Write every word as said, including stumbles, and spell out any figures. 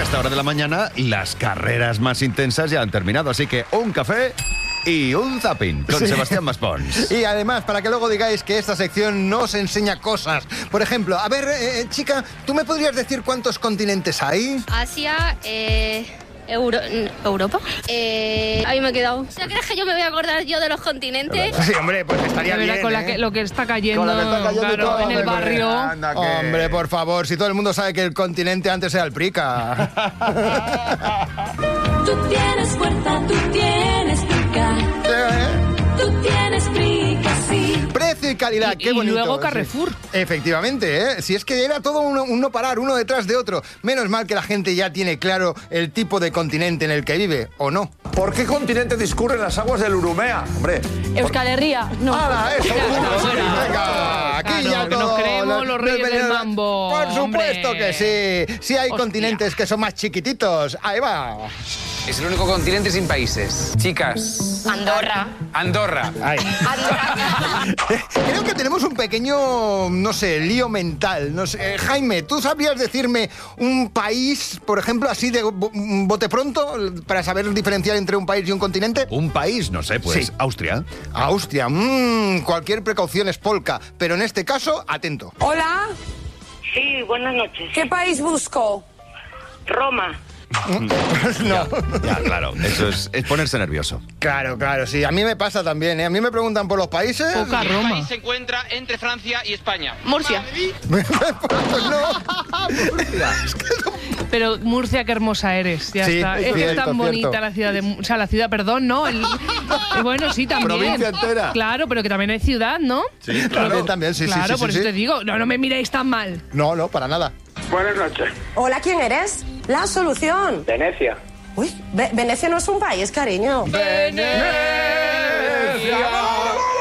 a esta hora de la mañana las carreras más intensas ya han terminado, así que un café y un zapping con sí. Sebastián Maspons. Y además, para que luego digáis que esta sección no os enseña cosas. Por ejemplo, a ver, eh, chica, ¿tú me podrías decir cuántos continentes hay? Asia, eh... Euro, ¿Europa? Eh, ahí me he quedado. ¿O sea, crees que yo me voy a acordar yo de los continentes? Sí, hombre, pues estaría bien, con ¿eh? la que, lo que está cayendo, con la que está cayendo claro, todo, en el barrio. Anda, que... Hombre, por favor, si todo el mundo sabe que el continente antes era el Prica. Tú tienes fuerza, tú tienes Prica. Tú tienes Prica, sí. Precio y calidad, y, qué bonito. Y luego Carrefour. Sí. Efectivamente, ¿eh? Si es que era todo uno, un no parar, uno detrás de otro. Menos mal que la gente ya tiene claro el tipo de continente en el que vive, ¿o no? ¿Por qué continente discurren las aguas del Urumea? Hombre. Euskal Herria. No. ¡Hala, eso! Ya está, bueno. Venga, aquí Claro, ya que todo. nos creemos los reyes del mambo. Por supuesto hombre. que sí. Sí hay Hostia. continentes que son más chiquititos. Ahí va. Es el único continente sin países. Chicas. Andorra. Andorra. Ay. Creo que tenemos un pequeño, no sé, lío mental. No sé. Jaime, ¿tú sabrías decirme un país, por ejemplo, así de bote pronto, para saber diferenciar entre un país y un continente? Un país, no sé, pues Sí. Austria. Austria, mmm, cualquier precaución es polka, pero en este caso, atento. Hola, Sí, buenas noches. ¿qué país busco? Roma. No. Ya, claro, eso es, es ponerse nervioso. Claro, claro, sí, a mí me pasa también, ¿eh? A mí me preguntan por los países. Poca El Roma. país se encuentra entre Francia y España. Murcia. Pues no. Pero Murcia, qué hermosa eres, ya Sí, está. es Es que es cierto, tan bonita cierto. la ciudad de... Mu- O sea, la ciudad, perdón, ¿no? El, bueno, sí, también. Provincia entera. Claro, pero que también hay ciudad, ¿no? Sí, También, también, sí, sí, Claro, sí, por sí, eso sí. te digo, no, no me miréis tan mal. No, no, para nada. Buenas noches. Hola, ¿quién eres? La solución. Venecia. Uy, Ve- Venecia no es un país, cariño. Venecia.